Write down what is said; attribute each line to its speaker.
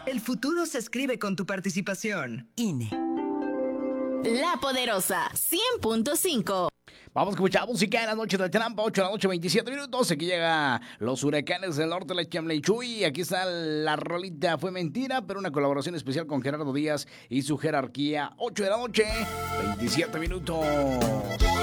Speaker 1: El futuro se escribe con tu participación. INE.
Speaker 2: La Poderosa 100.5.
Speaker 3: Vamos a escuchar música en la noche de trampa, 8 de la noche, 27 minutos. Aquí llega los huracanes del norte, la Chamleychuy. Aquí está la rolita Fue Mentira, pero una colaboración especial con Gerardo Díaz y su jerarquía. 8 de la noche, 27 minutos.